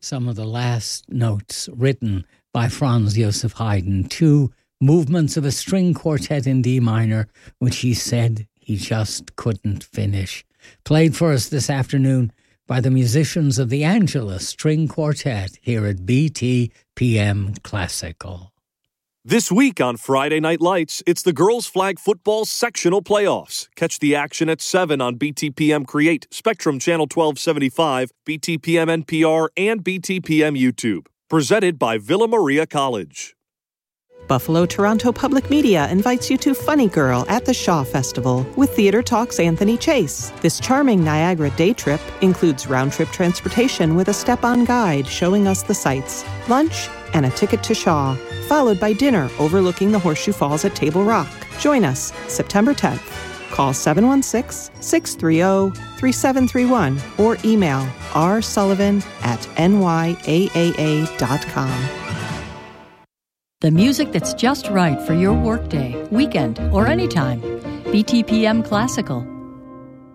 some of the last notes written by Franz Joseph Haydn, 2 movements of a string quartet in D minor, which he said he just couldn't finish. Played for us this afternoon by the musicians of the Angela String Quartet here at BTPM Classical. This week on Friday Night Lights, it's the girls' flag football sectional playoffs. Catch the action at 7 on BTPM Create, Spectrum Channel 1275, BTPM NPR, and BTPM YouTube. Presented by Villa Maria College. Buffalo Toronto Public Media invites you to Funny Girl at the Shaw Festival with Theatre Talk's Anthony Chase. This charming Niagara day trip includes round-trip transportation with a step-on guide showing us the sights, lunch, and a ticket to Shaw, followed by dinner overlooking the Horseshoe Falls at Table Rock. Join us September 10th. Call 716-630-3731 or email rsullivan@nyaaa.com. The music that's just right for your workday, weekend, or anytime. BTPM Classical.